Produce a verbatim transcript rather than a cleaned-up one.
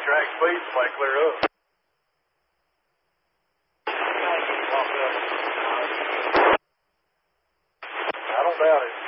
track speed, might clear up. I don't doubt it.